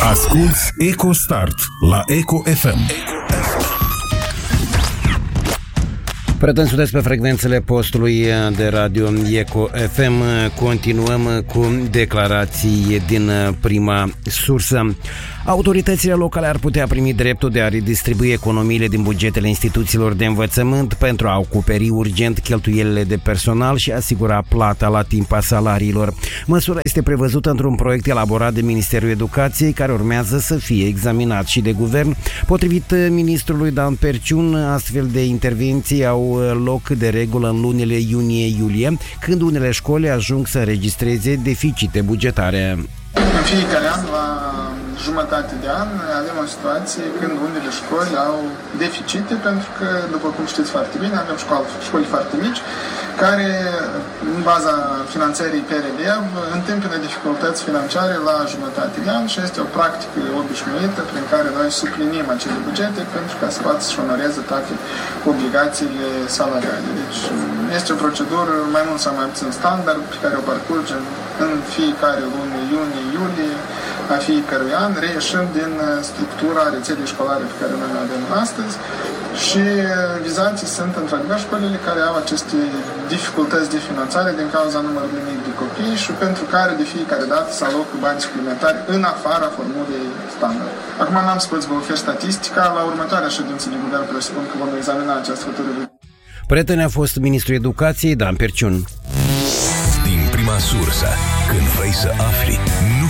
Asculți EcoStart la Eco FM. Pretânsudeți pe frecvențele postului de radio Eco FM. Continuăm cu declarații din prima sursă. Autoritățile locale ar putea primi dreptul de a redistribui economiile din bugetele instituțiilor de învățământ pentru a acoperi urgent cheltuielile de personal și asigura plata la timp a salariilor. Măsura este prevăzută într-un proiect elaborat de Ministerul Educației, care urmează să fie examinat și de guvern. Potrivit ministrului Dan Perciun, astfel de intervenții au loc de regulă în lunile iunie-iulie, când unele școli ajung să înregistreze deficite bugetare. În fiecare an, la jumătate de an, avem o situație când unele școli au deficite, pentru că, după cum știți foarte bine, avem școli foarte mici, care, în baza finanțării per elev, întâmpină dificultăți financiare la jumătate de an și este o practică obișnuită prin care noi suplinim acele bugete pentru ca să poată să-și onoreze toate obligațiile salariale. Deci este o procedură mai mult sau mai puțin standard pe care o parcurgem în fiecare lună, iunie-iulie a fiecărui an, reieșind din structura rețelei școlare pe care noi o avem astăzi. Și vizații sunt, într-adevăr, școlile care au aceste dificultăți de finanțare din cauza numărului mic de copii și pentru care de fiecare dată se alocă bani suplimentari în afara formulei standard. Acum n-am să pot să vă ofer statistica. La următoarea ședință de guvern presupun că vom examina această hotărâre. Prieten a fost ministrul Educației Dan Perciun. Din prima sursă, când vrei să afli